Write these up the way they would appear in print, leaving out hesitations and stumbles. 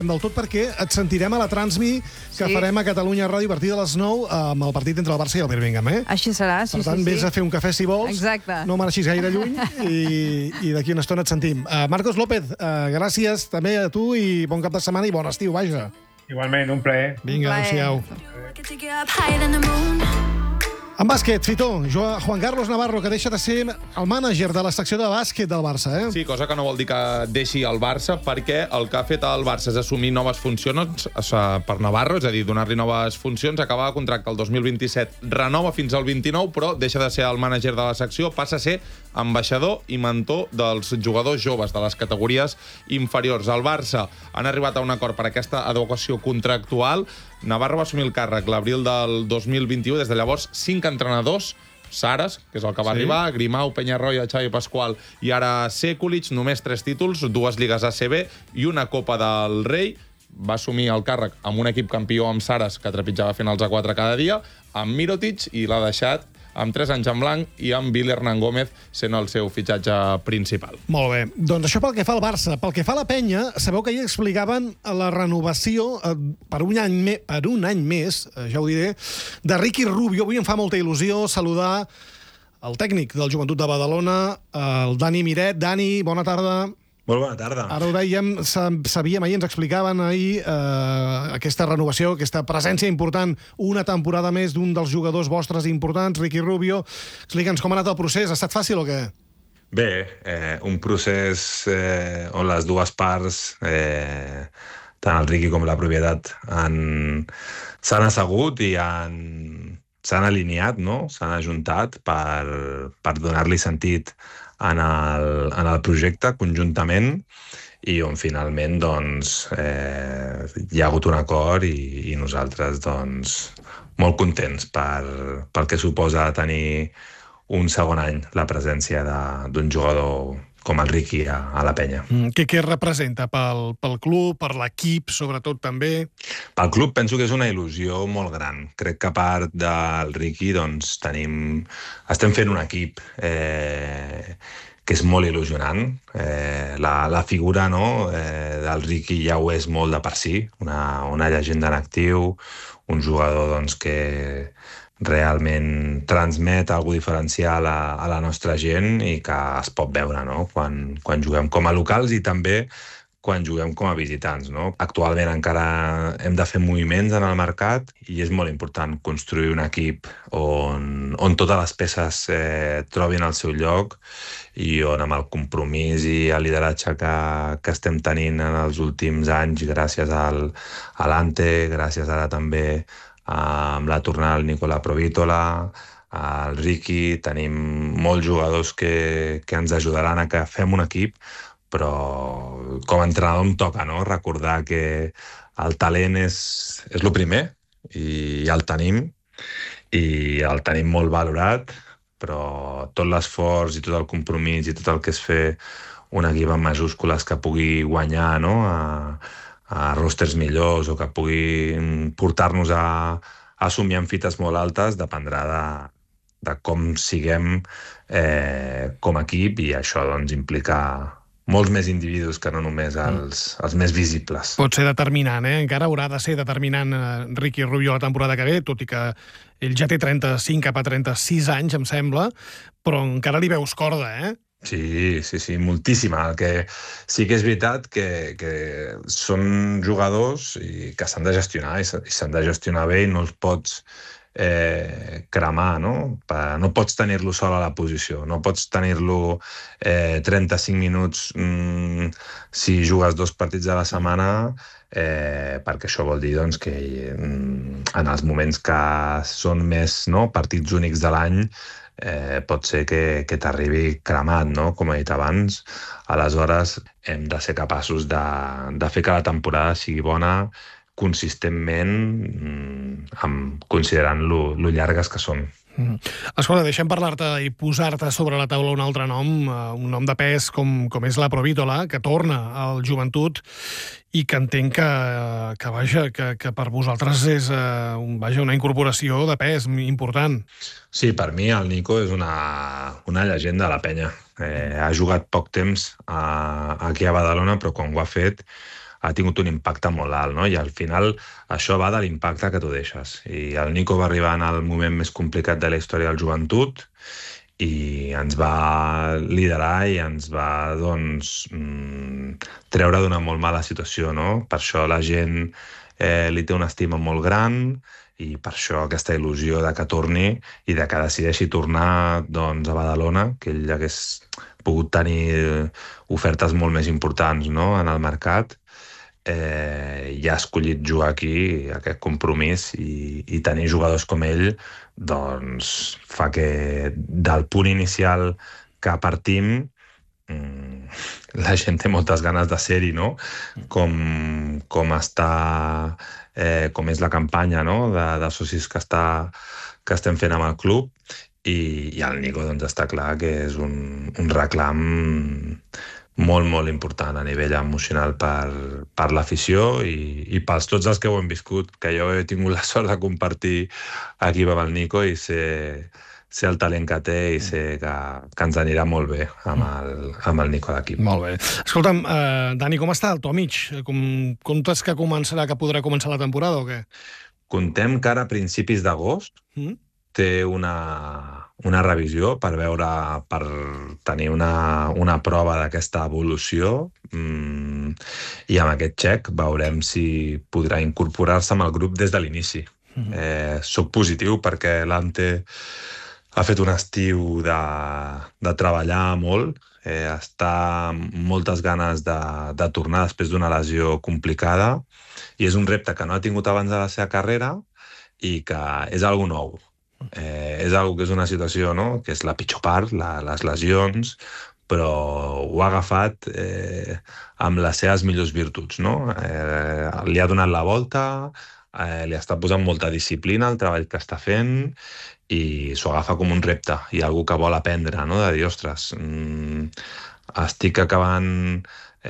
del tot perquè et sentirem a la Transmi que farem a Catalunya Ràdio a partir de les 9 amb el partit entre el Barça i el Birmingham, eh? Així serà, sí, sí. Per tant, vés a fer un cafè si vols. Exacte. No marxis gaire lluny i d'aquí una estona et sentim. Marcos López, gràcies també a tu i bon cap de setmana i bon estiu, vaja. Igualment, un plaer. Vinga, adéu-siau. En bàsquet, Fito, Juan Carlos Navarro, que deixa de ser el mànager de la secció de bàsquet del Barça, eh? Sí, cosa que no vol dir que deixi el Barça, perquè el que ha fet el Barça és assumir noves funcions per Navarro, és a dir, donar-li noves funcions, acaba de contracte el 2027, renova fins al 29, però deixa de ser el mànager de la secció, passa a ser ambaixador i mentor dels jugadors joves de les categories inferiors. El Barça han arribat a un acord per aquesta adequació contractual. Navarro va assumir el càrrec l'abril del 2021, des de llavors 5 entrenadors, Saras, que és el que va arribar, Grimau, Peñarroya, Xavi Pascual i ara Sekulic, només 3 títols, 2 lligues ACB i una Copa del Rei. Va assumir el càrrec amb un equip campió amb Saras, que trepitjava finals a 4 cada dia, amb Mirotic, i l'ha deixat amb 3 anys en blanc i amb Billy Hernán Gómez sent el seu fitxatge principal. Molt bé. Doncs això pel que fa al Barça. Pel que fa a la penya, sabeu que ahir explicaven la renovació per un any més, ja ho diré, de Ricky Rubio. Avui em fa molta il·lusió saludar el tècnic del Joventut de Badalona, el Dani Miret. Dani, bona tarda. Molt bona tarda. Ara ho dèiem, sabíem ahir, ens explicaven ahir aquesta renovació, aquesta presència important, una temporada més d'un dels jugadors vostres importants, Ricky Rubio. Explica'ns com ha anat el procés, ha estat fàcil o què? Bé, un procés on les dues parts, tant el Ricky com la propietat, s'han assegut i s'han alineat, no? S'han ajuntat per donar-li sentit en el projecte conjuntament i on finalment doncs, hi ha hagut un acord i nosaltres doncs, molt contents pel que suposa tenir un segon any la presència d'un jugador com el Ricky a la penya. Què representa pel club, per l'equip, sobretot també? Pel club penso que és una il·lusió molt gran. Crec que a part del Ricky doncs, estem fent un equip que és molt il·lusionant. La figura del Ricky ja ho és molt de per si, una llegenda en actiu, un jugador doncs, que realment transmet alguna diferencial a la nostra gent i que es pot veure quan juguem com a locals i també quan juguem com a visitants. Actualment encara hem de fer moviments en el mercat i és molt important construir un equip on totes les peces trobin el seu lloc i on amb el compromís i el lideratge que estem tenint en els últims anys gràcies a l'Ante, gràcies ara també amb la tornada del Nicola Provítola, el Ricky, tenim molts jugadors que ens ajudaran a que fem un equip, però com a entrenador em toca recordar que el talent és el primer i el tenim molt valorat, però tot l'esforç i tot el compromís i tot el que és fer un equip amb majúscules que pugui guanyar a rosters millors o que pugui portar-nos a assumir en fites molt altes dependrà de com siguem com a equip i això doncs implica molts més individus que no només els més visibles. Pot ser determinant, encara haurà de ser determinant Ricky Rubio la temporada que ve, tot i que ell ja té 35 cap a 36 anys, em sembla, però encara li veus corda, Sí, moltíssima. El que sí que és veritat que són jugadors que s'han de gestionar i s'han de gestionar bé i no els pots cremar, no pots tenir-lo sol a la posició, no pots tenir-lo 35 minuts si jugues 2 partits a la setmana, perquè això vol dir doncs, que en els moments que són més partits únics de l'any pot ser que t'arribi cremat, com he dit abans. Aleshores, hem de ser capaços de fer que la temporada sigui bona consistentment, considerant lo llargues que són. Escolta, deixem parlar-te i posar-te sobre la taula un altre nom, un nom de pes com és la Provítola, que torna al Joventut i que entenc que per vosaltres és una incorporació de pes important. Sí, per mi el Nico és una llegenda de la penya. Ha jugat poc temps aquí a Badalona, però quan ho ha fet ha tingut un impacte molt alt, no? I al final això va de l'impacte que tu deixes. I el Nico va arribar en el moment més complicat de la història del joventut i ens va liderar i ens va, doncs, treure d'una molt mala situació, no? Per això la gent li té una estima molt gran i per això aquesta il·lusió de que torni i de que decideixi tornar, doncs, a Badalona, que ell hagués pogut tenir ofertes molt més importants, no?, en el mercat, i ha escollit jugar aquí, aquest compromís, i tenir jugadors com ell doncs fa que del punt inicial que partim la gent té moltes ganes de ser-hi, no? Com és la campanya, no?, de socis que estem fent amb el club, i el Nico, doncs, està clar que és un reclam molt, molt important a nivell emocional per l'afició i pels tots els que ho hem viscut, que jo he tingut la sort de compartir aquí amb el Nico i ser el talent que té i sé que ens anirà molt bé amb el Nico a l'equip. Molt bé. Escolta'm, Dani, com està el Tomic? Comptes que podrà començar la temporada o què? Contem que ara a principis d'agost té una revisió per tenir una prova d'aquesta evolució i amb aquest xec veurem si podrà incorporar-se amb el grup des de l'inici. Soc positiu perquè l'Ante ha fet un estiu de treballar molt, està amb moltes ganes de tornar després d'una lesió complicada i és un repte que no ha tingut abans de la seva carrera i que és algo nou. És algo que és una situació, no?, que és la pitjor part, les lesions, però ho ha agafat amb les seves millors virtuts, no? Li ha donat la volta, li està posant molta disciplina al treball que està fent i s'ho agafa com un repte i algú que vol aprendre, no?, de dir, ostres, estic acabant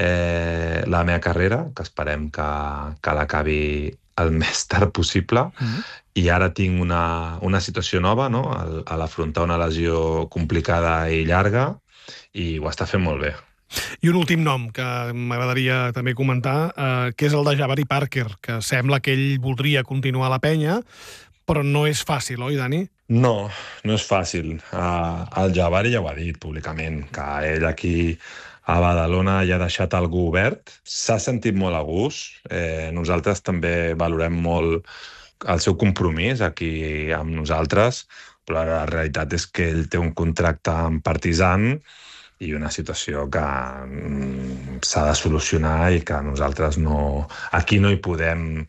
la meva carrera, que esperem que l'acabi el més tard possible, i ara tinc una situació nova, no?, a l'afrontar una lesió complicada i llarga, i ho està fent molt bé. I un últim nom que m'agradaria també comentar, que és el de Jabari Parker, que sembla que ell voldria continuar a la penya, però no és fàcil, oi, Dani? No és fàcil. El Jabari ja ho ha dit públicament, que ell aquí a Badalona ja ha deixat algú obert. S'ha sentit molt a gust. Nosaltres també valorem molt el seu compromís aquí amb nosaltres, però la realitat és que ell té un contracte amb Partizan i una situació que s'ha de solucionar i que nosaltres aquí no hi podem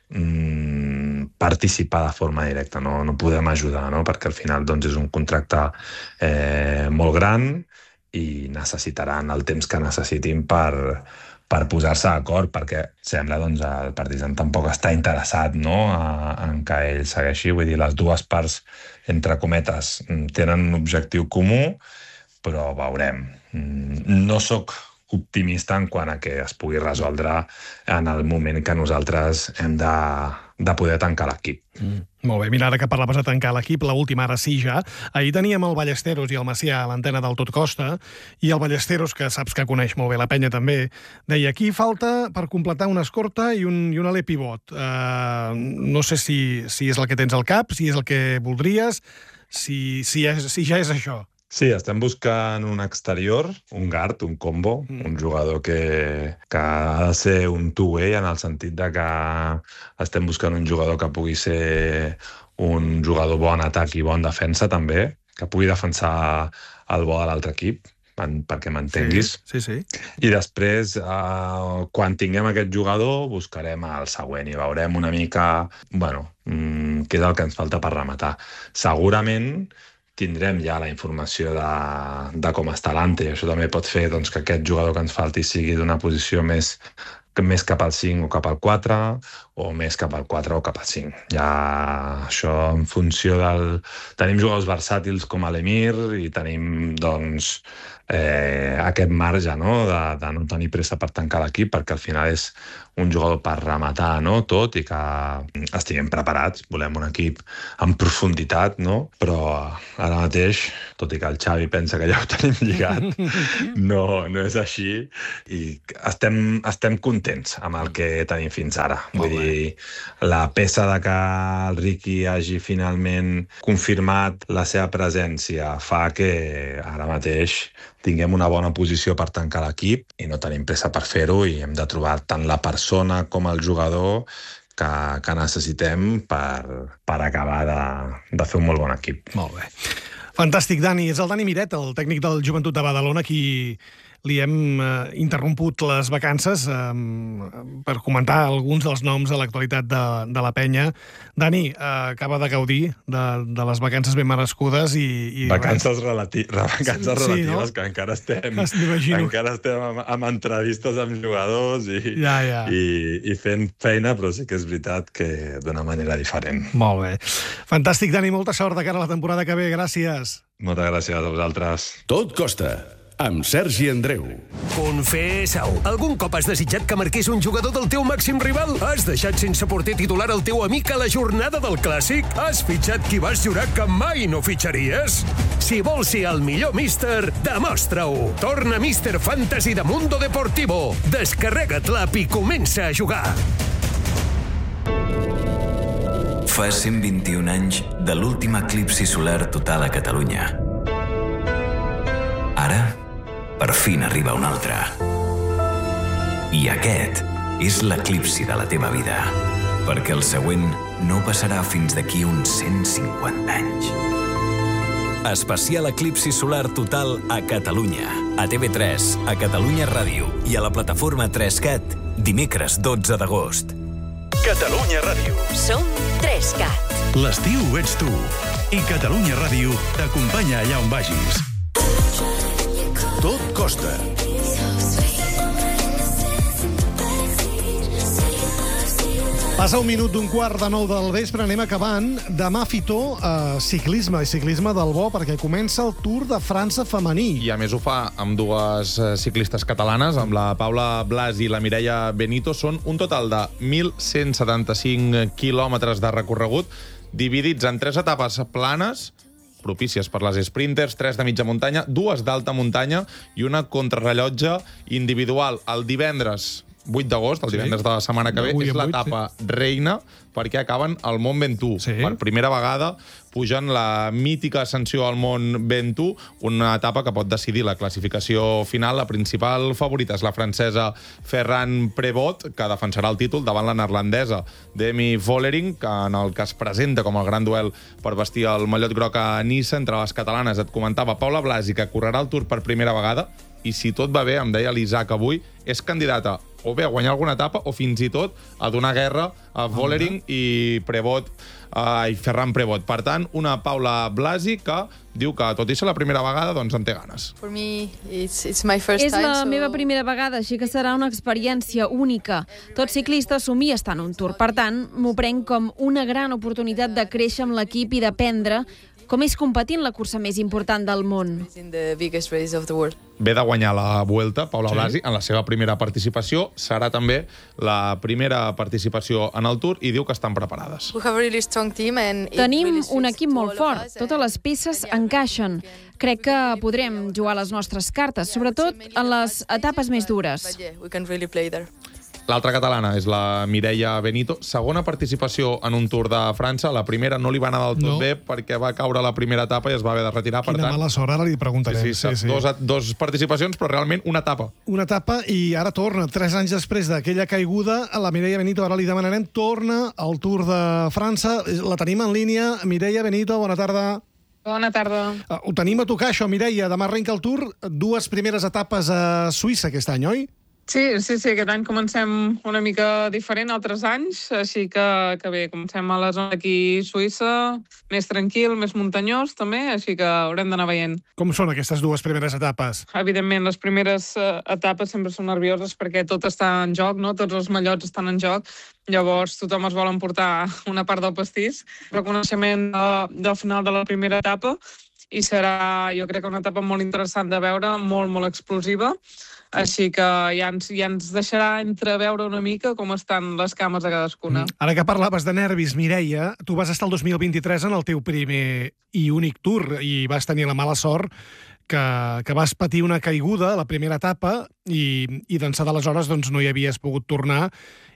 participar de forma directa, no podem ajudar, no? Perquè al final doncs, és un contracte molt gran i necessitaran el temps que necessitin per posar-se d'acord, perquè sembla doncs el Partizan tampoc està interessat, no?, en que ell segueixi. Vull dir, les dues parts, entre cometes, tenen un objectiu comú, però veurem. No sóc optimista en quant a que es pugui resoldre en el moment que nosaltres hem de poder tancar l'equip. Molt bé, mira, ara que parlaves de tancar l'equip, l'última ara sí ja. Ahir teníem el Ballesteros i el Macià a l'antena del Tot Costa, i el Ballesteros, que saps que coneix molt bé la penya també, deia, aquí falta per completar una escorta i un alè pivot. No sé si és el que tens al cap, si és el que voldries, si ja és això. Sí, estem buscant un exterior, un guard, un combo, un jugador que ha de ser un two-way en el sentit de que estem buscant un jugador que pugui ser un jugador bon atac i bon defensa també, que pugui defensar el bo de l'altre equip, perquè m'entenguis. Sí. I després, quan tinguem aquest jugador, buscarem el següent i veurem una mica, què és el que ens falta per rematar. Segurament tindrem ja la informació de com està l'Ante, i això també pot fer doncs, que aquest jugador que ens falti sigui d'una posició més cap al 5 o cap al 4, o més cap al 4 o cap al 5. Ja això en funció del... Tenim jugadors versàtils com l'Emir i tenim doncs, aquest marge, no? De no tenir pressa per tancar l'equip, perquè al final és un jugador per rematar, no? Tot, i que estiguem preparats. Volem un equip en profunditat, no? Però ara mateix, tot i que el Xavi pensa que ja ho tenim lligat, no és així, i estem contents amb el que tenim fins ara. Vull dir, la peça de que el Riqui hagi finalment confirmat la seva presència fa que ara mateix tinguem una bona posició per tancar l'equip i no tenim pressa per fer-ho, i hem de trobar tant la persona com el jugador que necessitem per acabar de fer un molt bon equip. Molt bé. Fantàstic, Dani. És el Dani Miret, el tècnic del Joventut de Badalona, qui li hem interromput les vacances per comentar alguns dels noms de l'actualitat de la penya. Dani, acaba de gaudir de les vacances ben merescudes i vacances relatives, no? Que encara estem amb entrevistes amb jugadors i fent feina, però sí que és veritat que d'una manera diferent. Molt bé. Fantàstic, Dani. Molta sort de cara a la temporada que ve. Gràcies. Moltes gràcies a vosaltres. Tot costa, amb Sergi Andreu. Confessa-ho. Algun cop has desitjat que marqués un jugador del teu màxim rival? Has deixat sense porter titular el teu amic a la jornada del Clàssic? Has fitxat qui vas jurar que mai no fitxaries? Si vols ser el millor míster, demostra-ho. Torna Míster Fantasy de Mundo Deportivo. Descarrega't l'app i comença a jugar. Fa 121 anys de l'últim eclipsi solar total a Catalunya. Ara, per fi n'arriba un altre. I aquest és l'eclipsi de la teva vida, perquè el següent no passarà fins d'aquí uns 150 anys. Especial eclipsi solar total a Catalunya, a TV3, a Catalunya Ràdio i a la plataforma 3CAT, dimecres 12 d'agost. Catalunya Ràdio. Som 3CAT. L'estiu ets tu. I Catalunya Ràdio t'acompanya allà on vagis. Tot costa. Passa un minut d'un quart de 9 del vespre, anem acabant. Demà, Fitó, ciclisme del bo, perquè comença el Tour de França femení. I a més ho fa amb dues ciclistes catalanes, amb la Paula Blas i la Mireia Benito. Són un total de 1.175 quilòmetres de recorregut, dividits en 3 etapes planes, propícies per les sprinters, 3 de mitja muntanya, 2 d'alta muntanya i una contrarrellotge individual. El divendres 8 d'agost, el divendres de la setmana que ve, és l'etapa reina, perquè acaben al Mont Ventoux. Per primera vegada pugen la mítica ascensió al Mont Ventoux, una etapa que pot decidir la classificació final. La principal favorita és la francesa Ferran Prevot, que defensarà el títol davant la neerlandesa Demi Vollering, que en el que es presenta com el gran duel per vestir el mallot groc a Niça. Entre les catalanes et comentava Paula Blasi, que correrà el Tour per primera vegada, i si tot va bé, em deia l'Isaac avui, és candidata o bé a guanyar alguna etapa o fins i tot a donar guerra a Vollering i Ferran Prevot. Per tant, una Paula Blasi que diu que, tot i ser la primera vegada, doncs en té ganes. És la meva primera vegada, així que serà una experiència única. Tot ciclista somia estar en un Tour. Per tant, m'ho prenc com una gran oportunitat de créixer amb l'equip i d'aprendre com és competir en la cursa més important del món. Ve de guanyar la Vuelta, Paula Blasi, en la seva primera participació. Serà també la primera participació en el Tour i diu que estan preparades. Tenim un equip molt fort. Totes les peces encaixen. Crec que podrem jugar les nostres cartes, sobretot en les etapes més dures. L'altra catalana és la Mireia Benito. Segona participació en un Tour de França. La primera no li va anar del tot bé perquè va caure a la primera etapa i es va haver de retirar. Quina mala sort, ara li preguntarem. Sí. Dos participacions, però realment una etapa. Una etapa i ara torna. 3 anys després d'aquella caiguda, a la Mireia Benito ara li demanarem, torna al Tour de França. La tenim en línia. Mireia Benito, bona tarda. Bona tarda. Ho tenim a tocar, això, Mireia. Demà arrenca el Tour. 2 primeres etapes a Suïssa aquest any, oi? Sí, aquest any comencem una mica diferent a altres anys, així que bé, comencem a la zona aquí Suïssa, més tranquil, més muntanyós també, així que haurem d'anar veient. Com són aquestes 2 primeres etapes? Evidentment, les primeres etapes sempre són nervioses perquè tot està en joc, no? Tots els mallots estan en joc, llavors tothom es vol emportar una part del pastís. Reconeixement del final de la primera etapa, i serà, jo crec que una etapa molt interessant de veure, molt, molt explosiva. Així que ja ens deixarà entreveure una mica com estan les cames de cadascuna. Ara que parlaves de nervis, Mireia, tu vas estar el 2023 en el teu primer i únic Tour i vas tenir la mala sort que vas patir una caiguda a la primera etapa i d'ençà d'aleshores no hi havies pogut tornar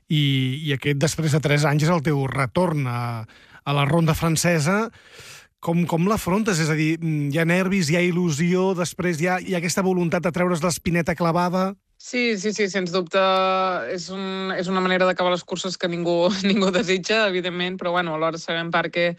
i aquest, després de 3 anys, és el teu retorn a la ronda francesa. Com l'afrontes? És a dir, hi ha nervis, hi ha il·lusió, després hi ha aquesta voluntat de treure's l'espineta clavada? Sí, sens dubte és una manera d'acabar les curses que ningú desitja, evidentment, però bueno, alhora sabem que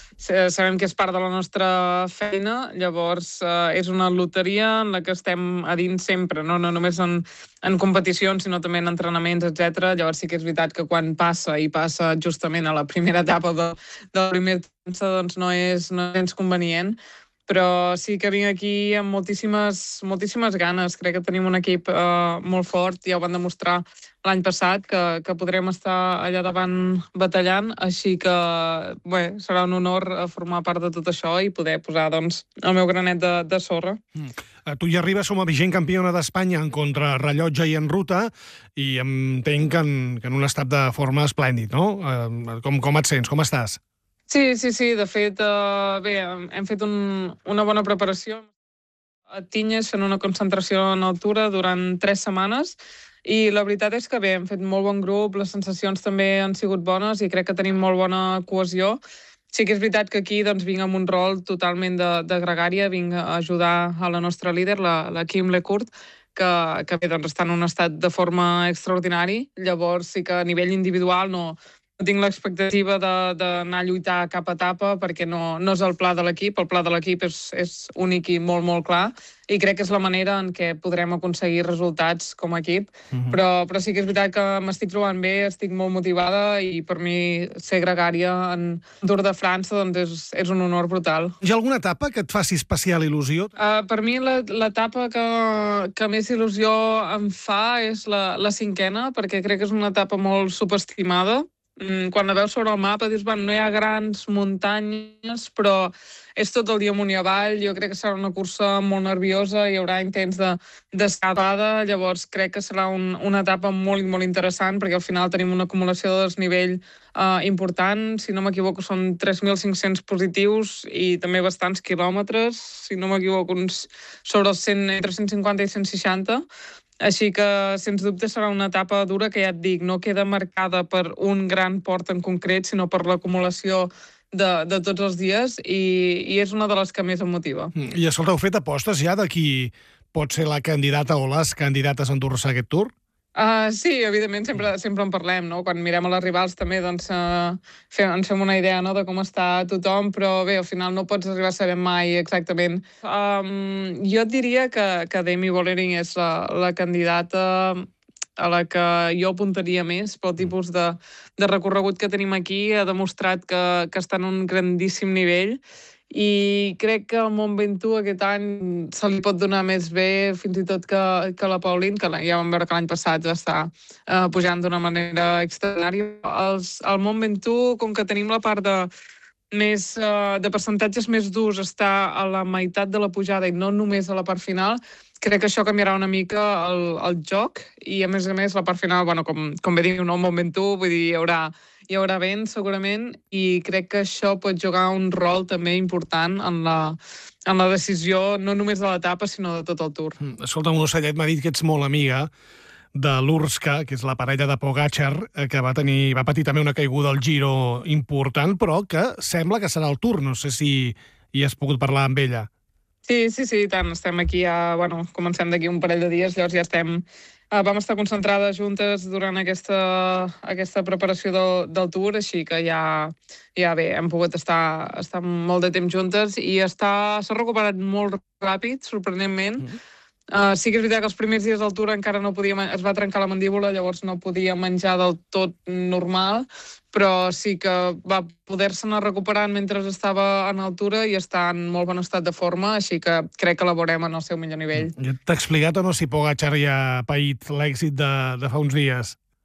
és part de la nostra feina, llavors és una loteria en la que estem a dins sempre, no només en competicions, sinó també en entrenaments, etc. Llavors sí que és veritat que quan passa justament a la primera etapa del primer temps, doncs no és gens convenient, però sí que vinc aquí amb moltíssimes ganes. Crec que tenim un equip molt fort, ja ho van demostrar l'any passat, que podrem estar allà davant batallant, així que bé, serà un honor formar part de tot això i poder posar el meu granet de sorra. Tu hi arribes com a vigent campiona d'Espanya en contrarrellotge i en ruta i entenc que en un estat de forma esplèndid, no? Com et sents? Com estàs? Sí, de fet, bé, hem fet una bona preparació a Tinyes fent una concentració en altura durant 3 setmanes i la veritat és que bé, hem fet molt bon grup, les sensacions també han sigut bones i crec que tenim molt bona cohesió. Sí que és veritat que aquí vinc amb un rol totalment de gregària, vinc a ajudar a la nostra líder, la Kim Lecourt, que bé, està en un estat de forma extraordinari, llavors sí que a nivell individual no tinc l'expectativa d'anar a lluitar cap etapa perquè no és el pla de l'equip. El pla de l'equip és únic i molt, molt clar i crec que és la manera en què podrem aconseguir resultats com a equip. Però sí que és veritat que m'estic trobant bé, estic molt motivada i per mi ser gregària en Tour de França és un honor brutal. Hi ha alguna etapa que et faci especial il·lusió? Per mi l'etapa que més il·lusió em fa és la 5ena, perquè crec que és una etapa molt subestimada. Quan la veus sobre el mapa dius, no hi ha grans muntanyes, però és tot el dia amunt i avall. Jo crec que serà una cursa molt nerviosa, hi haurà intents d'escapada, llavors crec que serà una etapa molt, molt interessant, perquè al final tenim una acumulació de desnivell important. Si no m'equivoco, són 3.500 positius i també bastants quilòmetres, si no m'equivoco, sobre els entre 150 i 160. Així que, sens dubte, serà una etapa dura que, ja et dic, no queda marcada per un gran port en concret, sinó per l'acumulació de tots els dies i és una de les que més em motiva. I, escolta, heu fet apostes ja de qui pot ser la candidata o les candidates a endur-se aquest Tour? Sí, evidentment, sempre en parlem, no? Quan mirem a les rivals també ens fem una idea de com està tothom, però bé, al final no pots arribar a saber mai exactament. Jo et diria que Demi Vollering és la candidata a la que jo apuntaria més pel tipus de recorregut que tenim aquí. Ha demostrat que està en un grandíssim nivell i crec que el Mont Ventoux aquest any se li pot donar més bé fins i tot que la Pauline, que ja vam veure que l'any passat va estar pujant d'una manera extraordinària. El Mont Ventoux, com que tenim la part de percentatges més durs, està a la meitat de la pujada i no només a la part final, crec que això canviarà una mica el joc i, a més, la part final, com bé diu, el Mont Ventoux, vull dir, hi haurà vent, segurament, i crec que això pot jugar un rol també important en la decisió, no només de l'etapa, sinó de tot el Tour. Escolta, un ocellet m'ha dit que ets molt amiga de l'Urska, que és la parella de Pogačar, que va patir també una caiguda al Giro important, però que sembla que serà el Tour. No sé si hi has pogut parlar amb ella. Sí, tant. Estem aquí, comencem d'aquí un parell de dies, llavors ja estem... Vam estar concentrades juntes durant aquesta preparació del Tour, així que ja bé, hem pogut estar molt de temps juntes i s'ha recuperat molt ràpid, sorprenentment. Sí que és veritat que els primers dies del Tour encara no podia... Es va trencar la mandíbula, llavors no podia menjar del tot normal, però sí que va poder-se anar recuperant mentre estava en altura i està en molt bon estat de forma, així que crec que la veurem en el seu millor nivell. Ja t'ha explicat o no si Pogačar ja ha paït l'èxit de fa uns dies?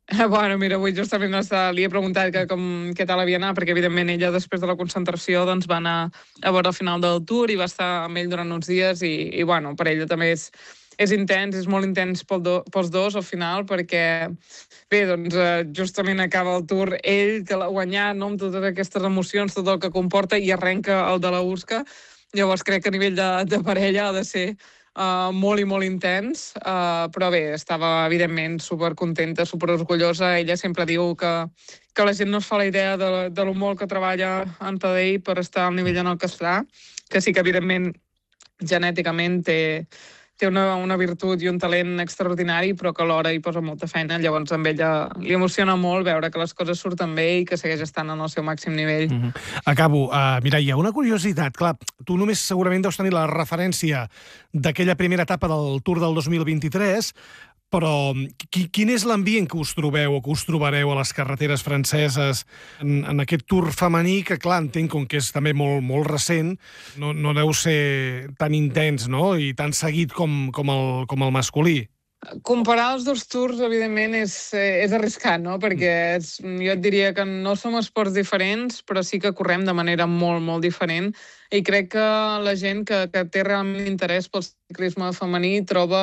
Bueno, mira, avui justament li he preguntat què tal havia anat, perquè evidentment ella després de la concentració doncs, va anar a veure el final del Tour i va estar amb ell durant uns dies i bueno, per ella també és intens, és molt intens pels dos al final, perquè bé, doncs justament acaba el Tour ell, que l'ha guanyat, no?, amb totes aquestes emocions, tot el que comporta, i arrenca el de la Urska. Llavors crec que a nivell de parella ha de ser molt i molt intens, però bé, estava evidentment supercontenta, superorgullosa. Ella sempre diu que la gent no es fa la idea de lo molt que treballa en Tadej per estar al nivell en el que està, que sí que evidentment genèticament té una virtut i un talent extraordinari, però que alhora hi posa molta feina. Llavors, amb ella li emociona molt veure que les coses surten bé i que segueix estant en el seu màxim nivell. Acabo. Mireia, una curiositat. Clar, tu només segurament deus tenir la referència d'aquella primera etapa del Tour del 2023, però quin és l'ambient que us trobeu o que us trobareu a les carreteres franceses en aquest Tour femení, que clar, entenc com que és també molt recent, no deu ser tan intens, no?, i tan seguit com el masculí? Comparar els dos tours, evidentment, és arriscat, no?, perquè jo et diria que no som esports diferents, però sí que correm de manera molt, molt diferent, i crec que la gent que té realment interès pel ciclisme femení troba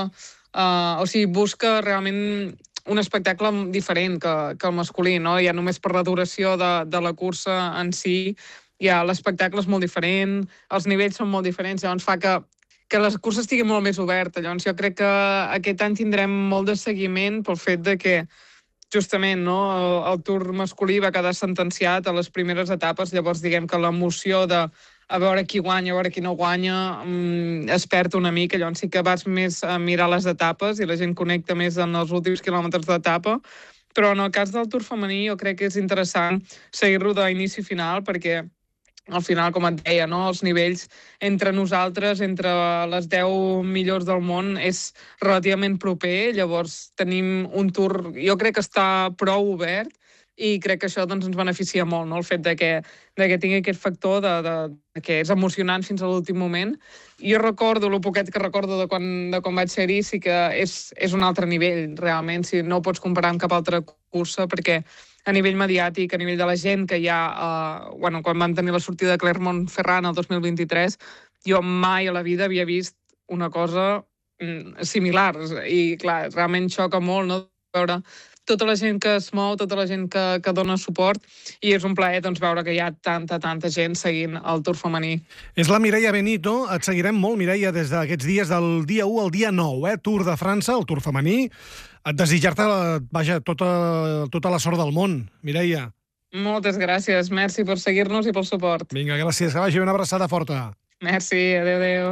busca realment un espectacle diferent que el masculí, no? Ja només per la duració de la cursa en si, ja l'espectacle és molt diferent, els nivells són molt diferents, llavors fa que la cursa estigui molt més oberta. Llavors jo crec que aquest any tindrem molt de seguiment pel fet de que justament, no, el Tour masculí va quedar sentenciat a les primeres etapes, llavors diguem que l'emoció de a veure qui guanya, a veure qui no guanya, es perd una mica. Llavors sí que vas més a mirar les etapes i la gent connecta més en els últims quilòmetres d'etapa, però en el cas del Tour femení jo crec que és interessant seguir-lo d'inici a final, perquè al final, com et deia, no, els nivells entre nosaltres, entre les 10 millors del món, és relativament proper. Llavors tenim un Tour, jo crec que està prou obert, i crec que això doncs, ens beneficia molt, no?, el fet de que tingui aquest factor de que és emocionant fins a l'últim moment. Jo recordo, el poquet que recordo de quan vaig ser-hi, sí que és un altre nivell, realment, si no ho pots comparar amb cap altra cursa, perquè a nivell mediàtic, a nivell de la gent que hi ha, quan vam tenir la sortida de Clermont-Ferrand el 2023, jo mai a la vida havia vist una cosa similar, i clar, realment xoca molt, no?, veure tota la gent que es mou, tota la gent que dona suport, i és un plaer doncs, veure que hi ha tanta gent seguint el Tour femení. És la Mireia Benito. Et seguirem molt, Mireia, des d'aquests dies, del dia 1 al dia 9, Tour de França, el Tour femení. Desitjar-te, vaja, tota la sort del món, Mireia. Moltes gràcies. Merci per seguir-nos i pel suport. Vinga, gràcies. Que vagi una abraçada forta. Merci. Adéu.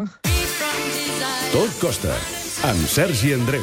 Tot costa, amb Sergi Andreu.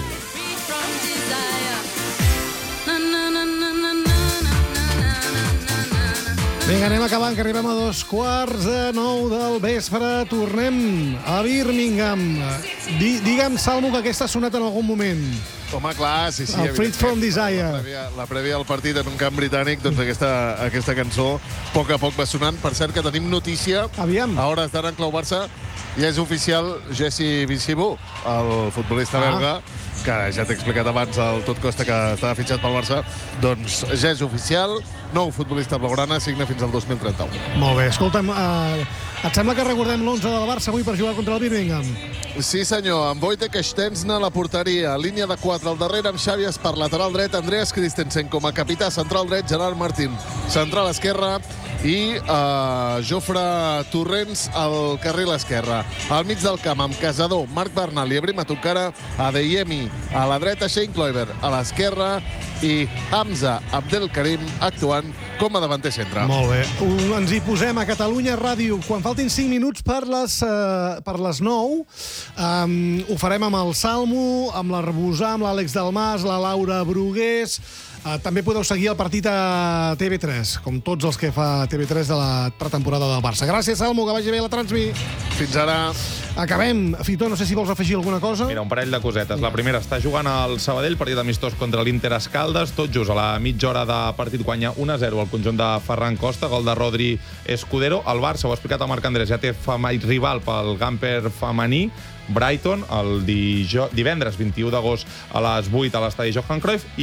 Vinga, anem acabant, que arribem a 8:45 del vespre. Tornem a Birmingham. Digue'm, Salmo, que aquesta ha sonat en algun moment. Home, clar, sí. El Freed from Desire. La prèvia al partit en un camp britànic, doncs aquesta cançó a poc va sonant. Per cert, que tenim notícia. Aviam. A hores d'ara en Clau Barça ja és oficial Jesse Visibu, el futbolista belga, que ja t'he explicat abans el Tot Costa que estava fitxat pel Barça. Doncs ja és oficial, nou futbolista blaugrana, signa fins al 2031. Molt bé, escolta'm, et sembla que recordem l'11 del Barça avui per jugar contra el Birmingham? Sí, senyor, amb Wojtek Szczęsny a la porteria, línia de 4 al darrere amb Xavi Espar, lateral dret, Andreas Christensen com a capità, central dret, Gerard Martín, central esquerra, i Jofre Torrents al carril esquerre. Al mig del camp amb Casador, Marc Bernal i Ebrima Tunkara, Adeyemi a la dreta, Shane Kloiber a l'esquerra i Hamza Abdelkarim actuant com a davanter centre. Molt bé. Ens hi posem a Catalunya Ràdio. Quan faltin 5 minuts per les 9, ho farem amb el Salmo, amb l'Arbusà, amb l'Àlex Dalmas, la Laura Brugués. També podeu seguir el partit a TV3, com tots els que fa TV3 de la pretemporada del Barça. Gràcies, Salmo, que vagi bé la transmi. Fins ara. Acabem. Fito, no sé si vols afegir alguna cosa. Mira, un parell de cosetes. La primera, està jugant al Sabadell, partit amistós contra l'Inter Escaldes. Tot just a la mitja hora de partit guanya 1-0 al conjunt de Ferran Costa, gol de Rodri Escudero. El Barça, ho ha explicat el Marc Andrés, ja té rival pel Gamper femení, Brighton, el divendres 21 d'agost a les 8 a l'estadi Johan Cruyff, i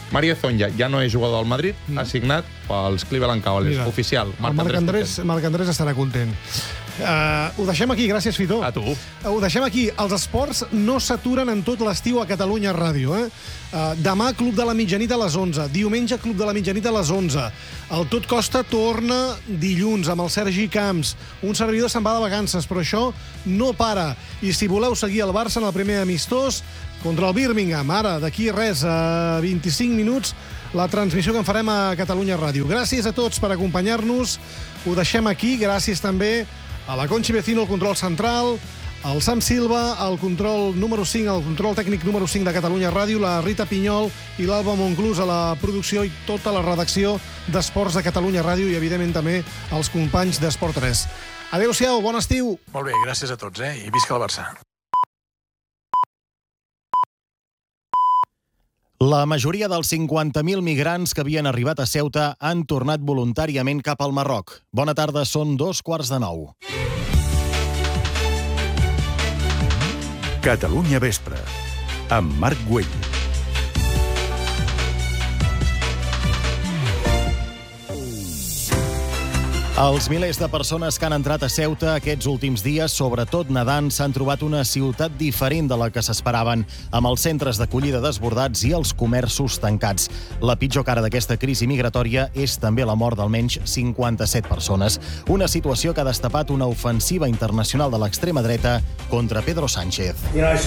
Mario Zonja ja no és jugador del Madrid, ha signat pels Cleveland Cavaliers, oficial. Marc Andrés estarà content. Ho deixem aquí, gràcies, Fito. A tu. Ho deixem aquí. Els esports no s'aturen en tot l'estiu a Catalunya Ràdio. Demà, Club de la Mitjanit a les 11. Diumenge, Club de la Mitjanit a les 11. El Tot Costa torna dilluns amb el Sergi Camps. Un servidor se'n va de vacances, però això no para. I si voleu seguir el Barça en el primer amistós contra el Birmingham, ara, d'aquí res, 25 minuts, la transmissió que en farem a Catalunya Ràdio. Gràcies a tots per acompanyar-nos. Ho deixem aquí. Gràcies també a la Conchi Vecino, el control central, el Sam Silva, el control número 5, el control tècnic número 5 de Catalunya Ràdio, la Rita Pinyol i l'Alba Monclús a la producció i tota la redacció d'Esports de Catalunya Ràdio i, evidentment, també els companys d'Esport 3. Adéu-siau, bon estiu! Molt bé, gràcies a tots, i visca el Barça. La majoria dels 50.000 migrants que havien arribat a Ceuta han tornat voluntàriament cap al Marroc. Bona tarda, són 8:45. Catalunya Vespre, amb Marc Güell. Els milers de persones que han entrat a Ceuta aquests últims dies, sobretot nedant, s'han trobat una ciutat diferent de la que s'esperaven, amb els centres d'acollida desbordats i els comerços tancats. La pitjor cara d'aquesta crisi migratòria és també la mort d'almenys 57 persones. Una situació que ha destapat una ofensiva internacional de l'extrema dreta contra Pedro Sánchez.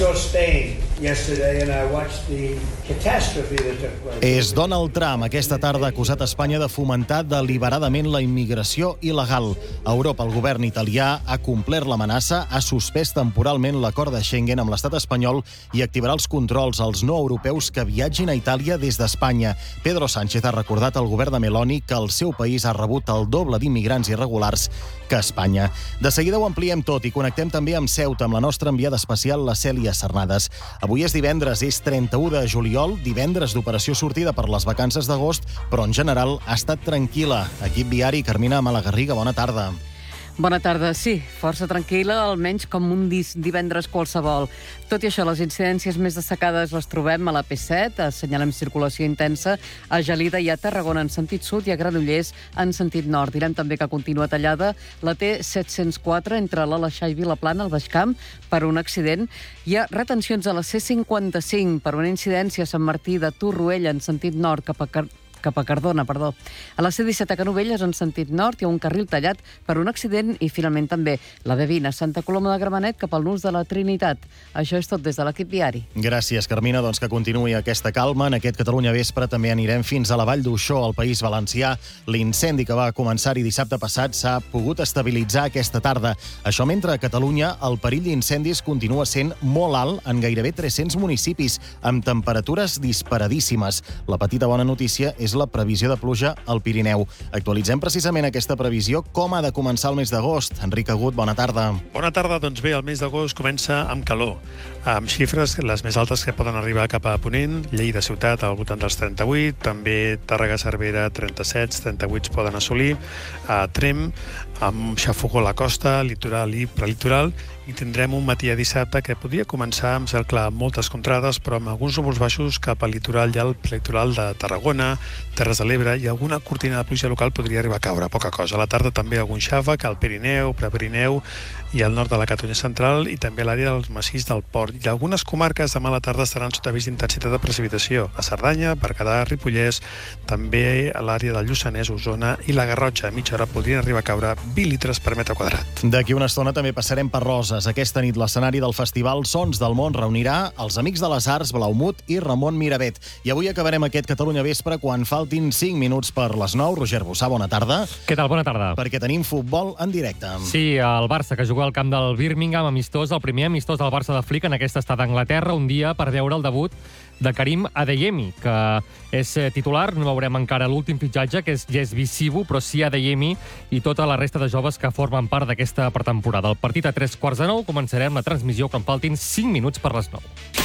És Donald Trump aquesta tarda acusat a Espanya de fomentar deliberadament la immigració il·legal. A Europa, el govern italià ha complert l'amenaça, ha suspès temporalment l'acord de Schengen amb l'estat espanyol i activarà els controls als no europeus que viatgin a Itàlia des d'Espanya. Pedro Sánchez ha recordat al govern de Meloni que el seu país ha rebut el doble d'immigrants irregulars que Espanya. De seguida ho ampliem tot i connectem també amb Ceuta, amb la nostra enviada especial, la Cèlia Cernades. Avui és divendres, és 31 de juliol, divendres d'operació sortida per les vacances d'agost, però en general ha estat tranquil·la. Equip viari, Carmina Malagarriga, bona tarda. Bona tarda. Sí, força tranquil·la, almenys com un divendres qualsevol. Tot i això, les incidències més destacades les trobem a la P7, assenyalem circulació intensa, a Gelida i a Tarragona en sentit sud i a Granollers en sentit nord. Direm també que continua tallada la T704 entre l'Aleixar i Vilaplana, al Baix Camp, per un accident. Hi ha retencions a la C55 per una incidència a Sant Martí de Torroella en sentit nord cap a Cardona. A la C17 a Canovelles, en sentit nord, hi ha un carril tallat per un accident i, finalment, també la B20 a Santa Coloma de Gramenet cap al nus de la Trinitat. Això és tot des de l'equip viari. Gràcies, Carmina. Doncs que continuï aquesta calma. En aquest Catalunya Vespre també anirem fins a la Vall d'Uixó, al País Valencià. L'incendi que va començar-hi dissabte passat s'ha pogut estabilitzar aquesta tarda. Això mentre a Catalunya el perill d'incendis continua sent molt alt en gairebé 300 municipis, amb temperatures disparadíssimes. La petita bona notícia és la previsió de pluja al Pirineu. Actualitzem precisament aquesta previsió. Com ha de començar el mes d'agost? Enric Agut, bona tarda. Bona tarda. Doncs bé, el mes d'agost comença amb calor, amb xifres les més altes que poden arribar cap a Ponent, Lleida ciutat al voltant dels 38, també Tàrrega, Cervera, 37, 38 poden assolir, a Tremp, amb xafogó a la costa, litoral i prelitoral, i tindrem un matí a dissabte que podria començar amb cel clar, moltes contrades, però amb alguns núvols baixos cap al litoral i al prelitoral de Tarragona, Terres de l'Ebre, i alguna cortina de pluja local podria arribar a caure, poca cosa. A la tarda també algun xàfec al Pirineu, Prepirineu i al nord de la Catalunya central, i també a l'àrea del massís del Port. I algunes comarques demà a la tarda estaran sota avís d'intensitat de precipitació. A Cerdanya, Berguedà, Ripollès, també a l'àrea del Lluçanès, Osona i la Garrotxa. A mitja hora podrien arribar a caure 20 litres per metre quadrat. D'aquí una estona també passarem per Roses. Aquesta nit l'escenari del festival Sons del Món reunirà els Amics de les Arts, Blaumut i Ramon Miravet. I avui acabarem aquest Catalunya Vespre quan faltin 5 minuts per les 9. Roger Bossà, bona tarda. Què tal? Bona tarda. Perquè tenim futbol en directe. Sí, el Barça, que juga al camp del Birmingham, amistós, el primer amistós del Barça de Flick en aquesta estada d'Anglaterra, un dia per veure el debut de Karim Adeyemi, que és titular. No veurem encara l'últim fitxatge, que és Jesby Sibu, però sí Adeyemi i tota la resta de joves que formen part d'aquesta pretemporada. El partit a 8:45, començarem la transmissió quan faltin 5 minuts per les 9.